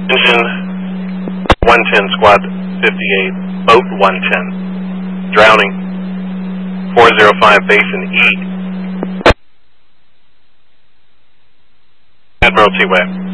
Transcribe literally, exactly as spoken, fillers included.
Engine one ten, squad fifty-eight, boat one ten, drowning, four zero five, basin E, Admiralty Way.